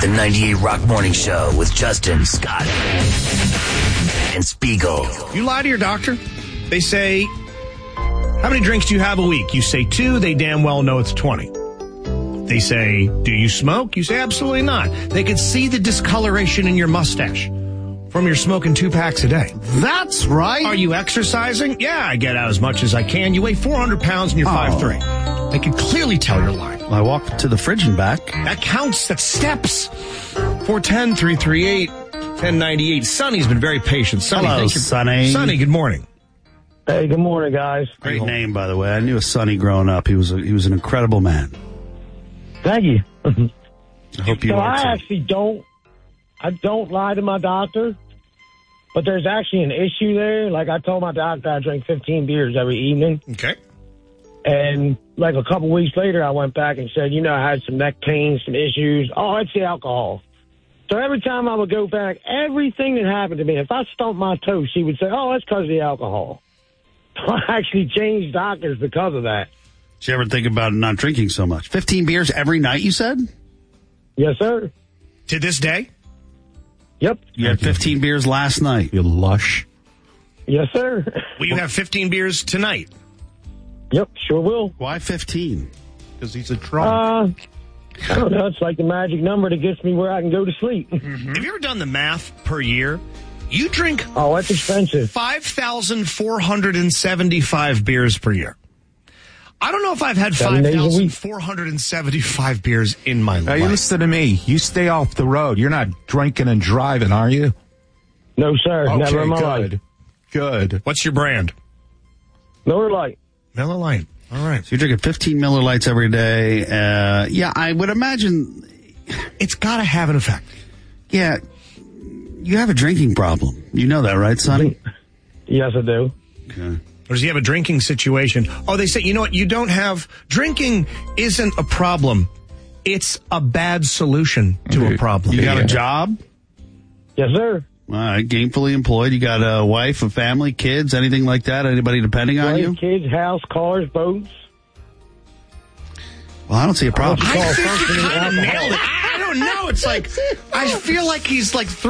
The 98 Rock Morning Show with Justin, Scott, and Spiegel. You lie to your doctor. They say, how many drinks do you have a week? You say 2. They damn well know it's 20. They say, do you smoke? You say, absolutely not. They could see the discoloration in your mustache from your smoking 2 packs a day. That's right. Are you exercising? Yeah, I get out as much as I can. You weigh 400 pounds and you're 5'3". They can clearly tell you're lying. I walk to the fridge and back. That counts. That's steps. 410-338-1098. Sonny's been very patient. Sonny, Hello, thank you. Sonny. Sonny, good morning. Hey, good morning, guys. Great name, by the way. I knew a Sonny growing up. He was an incredible man. Thank you. I hope you So are I too. actually don't lie to my doctor, but there's actually an issue there. Like I told my doctor I drink 15 beers every evening. Okay. And like a couple weeks later, I went back and said, I had some neck pain, some issues. Oh, it's the alcohol. So every time I would go back, everything that happened to me, if I stumped my toe, she would say, oh, that's because of the alcohol. So I actually changed doctors because of that. Did you ever think about not drinking so much? 15 beers every night, you said? Yes, sir. To this day? Yep. You had 15 beers last night. You lush. Yes, sir. Will you have 15 beers tonight? Yep, sure will. Why 15? Because he's a drunk. I don't know. It's like the magic number that gets me where I can go to sleep. Have you ever done the math per year? You drink Oh, that's expensive. 5,475 beers per year. I don't know if I've had 7 days a week. 5,475 beers in my Now, life. you listen to me. You stay off the road. You're not drinking and driving, are you? No, sir. Never in my life. Good. What's your brand? Miller Lite. Miller Lite. All right. So you're drinking 15 Miller Lights every day. Yeah, I would imagine. It's got to have an effect. Yeah, you have a drinking problem. You know that, right, Sonny? Yes, I do. Okay. Or does he have a drinking situation? Oh, they say, you know what? You don't have... Drinking isn't a problem. It's a bad solution to a problem. You got a job? Yes, sir. All right, gainfully employed. You got a wife, a family, kids, anything like that? Anybody depending on you? Wife, kids, house, cars, boats. Well, I don't see a problem. I think you kind of nailed it. I don't know. It's like, I feel like he's like